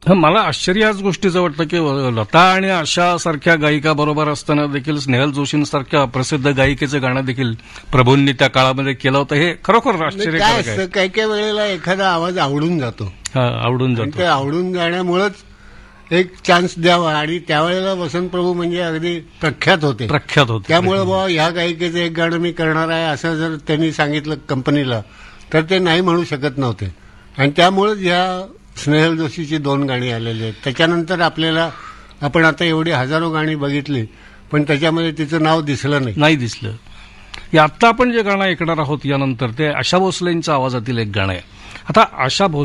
मला आश्चर्य याच गोष्टीचं वाटतं की लता आणि आशा सारख्या गायिका बरोबर असताना देखील स्नेहल जोशींसारख्या प्रसिद्ध गायिकेचं गाणं देखील प्रभूंनी त्या काळामध्ये केलं होतं. हे खरोखर काय आश्चर्यकारक आहे. असतं, काही काही वेळेला एखादा आवाज आवडून जातो आवडून आणि ते जातो. आवडून जाण्यामुळेच एक चान्स द्यावा. आणि त्यावेळेला वसंत प्रभू म्हणजे अगदी प्रख्यात होते. त्यामुळे बाबा ह्या गायिकेचं एक गाणं मी करणार आहे असं जर त्यांनी सांगितलं कंपनीला तर ते नाही म्हणू शकत नव्हते. आणि त्यामुळेच ह्या स्नेहल जोशीची 2 गाणी आलेली आहेत. त्याच्यानंतर आपण आता एवढी हजारो गाणी बघितली पण त्याच्यामध्ये तिचं नाव दिसलं नाही दिसलं. हे आत्ता आपण जे गाणं ऐकणार आहोत यानंतर ते आशा भोसलेंच्या आवाजातील एक गाणं आहे. आता आशा